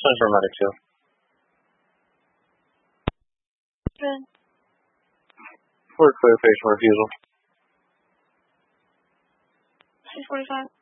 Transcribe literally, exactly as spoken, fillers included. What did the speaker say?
Central Medic two. Good. For clear facial refusal. six forty-five.